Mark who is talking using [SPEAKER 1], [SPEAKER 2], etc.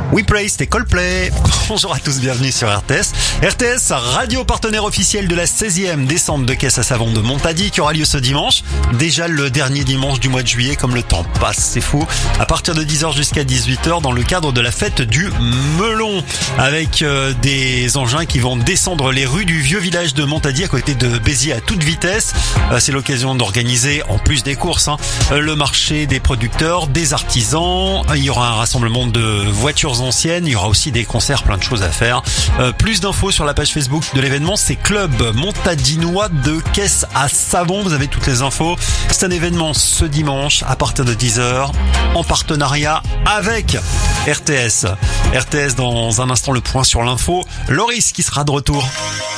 [SPEAKER 1] We Play, c'était Coldplay. Bonjour à tous, bienvenue sur RTS. RTS, radio partenaire officiel de la 16e descente de caisse à savon de Montady qui aura lieu ce dimanche. Déjà le dernier dimanche du mois de juillet, comme le temps passe, c'est fou. À partir de 10h jusqu'à 18h dans le cadre de la fête du melon. Avec des engins qui vont descendre les rues du vieux village de Montady à côté de Béziers à toute vitesse. C'est l'occasion d'organiser, en plus des courses, le marché des producteurs, des artisans. Il y aura un rassemblement de voitures anciennes. Il y aura aussi des concerts, plein de choses à faire. Plus d'infos sur la page Facebook de l'événement, c'est Club Montadinois de caisse à savon. Vous avez toutes les infos. C'est un événement ce dimanche à partir de 10h en partenariat avec RTS. RTS dans un instant, le point sur l'info. Loris qui sera de retour.